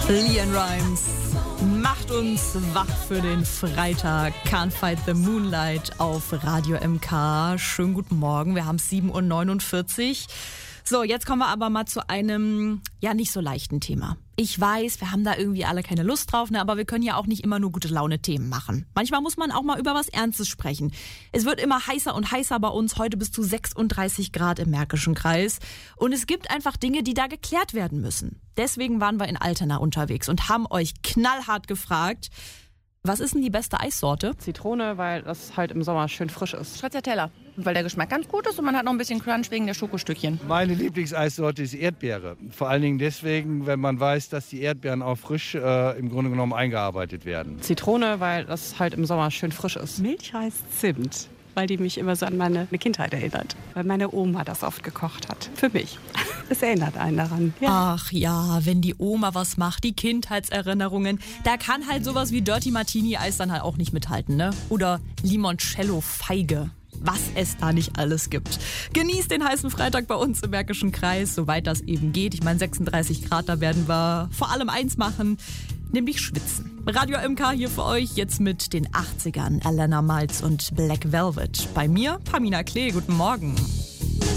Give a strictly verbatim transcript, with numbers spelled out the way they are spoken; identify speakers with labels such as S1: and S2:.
S1: LeAnn Rimes macht uns wach für den Freitag. Can't Fight the Moonlight auf Radio M K. Schönen guten Morgen, wir haben sieben Uhr neunundvierzig. So, jetzt kommen wir aber mal zu einem, ja, nicht so leichten Thema. Ich weiß, wir haben da irgendwie alle keine Lust drauf, ne, aber wir können ja auch nicht immer nur gute Laune-Themen machen. Manchmal muss man auch mal über was Ernstes sprechen. Es wird immer heißer und heißer bei uns, heute bis zu sechsunddreißig Grad im Märkischen Kreis. Und es gibt einfach Dinge, die da geklärt werden müssen. Deswegen waren wir in Altena unterwegs und haben euch knallhart gefragt, was ist denn die beste Eissorte?
S2: Zitrone, weil das halt im Sommer schön frisch ist.
S3: Stracciatella, weil der Geschmack ganz gut ist und man hat noch ein bisschen Crunch wegen der Schokostückchen.
S4: Meine Lieblingseissorte ist Erdbeere. Vor allen Dingen deswegen, wenn man weiß, dass die Erdbeeren auch frisch äh, im Grunde genommen eingearbeitet werden.
S2: Zitrone, weil das halt im Sommer schön frisch ist.
S5: Milchreis Zimt, weil die mich immer so an meine Kindheit erinnert. Weil meine Oma das oft gekocht hat. Für mich. Das erinnert einen daran.
S1: Ja. Ach ja, wenn die Oma was macht, die Kindheitserinnerungen, da kann halt sowas wie Dirty Martini Eis dann halt auch nicht mithalten, ne? Oder Limoncello Feige. Was es da nicht alles gibt. Genießt den heißen Freitag bei uns im Märkischen Kreis, soweit das eben geht. Ich meine, sechsunddreißig Grad, da werden wir vor allem eins machen, nämlich schwitzen. Radio M K hier für euch, jetzt mit den achtzigern, Alana Miles und Black Velvet. Bei mir, Pamina Klee, guten Morgen.